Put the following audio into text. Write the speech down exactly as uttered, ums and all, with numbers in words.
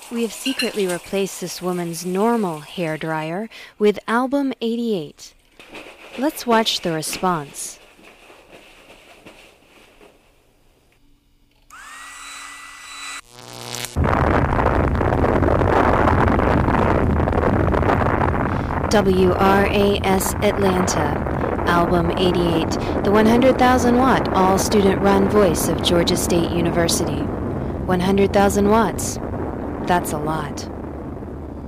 We have secretly replaced this woman's normal hair dryer with Album eighty-eight. Let's watch the response. W R A S Atlanta, Album eighty-eight, the one hundred thousand watt all-student-run voice of Georgia State University. one hundred thousand watts. That's a lot.